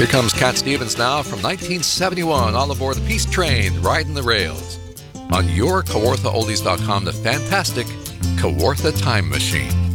Here comes Cat Stevens now from 1971, all aboard the Peace Train, riding the rails. On your KawarthaOldies.com, the fantastic Kawartha Time Machine.